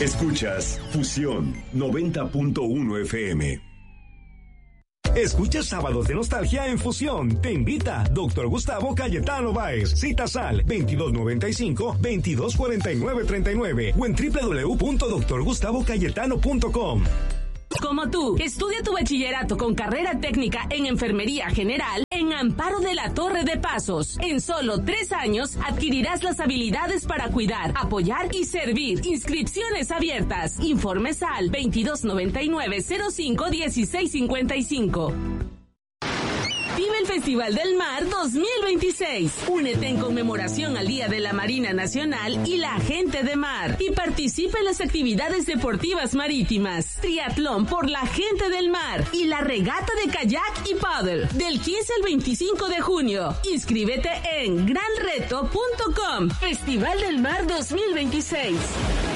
Escuchas Fusión 90.1 FM. Escucha Sábados de Nostalgia en Fusión. Te invita Dr. Gustavo Cayetano Báez. Citas al 2295-224939 o en www.drgustavocayetano.com. Como tú, estudia tu bachillerato con carrera técnica en Enfermería General en Amparo de la Torre de Pasos. En solo 3 años adquirirás las habilidades para cuidar, apoyar y servir. Inscripciones abiertas. Informes al 2299-051655. Vive el Festival del Mar 2026. Únete en conmemoración al Día de la Marina Nacional y la Gente de Mar y participa en las actividades deportivas marítimas, triatlón por la Gente del Mar y la regata de kayak y paddle del 15 al 25 de junio. Inscríbete en granreto.com. Festival del Mar 2026.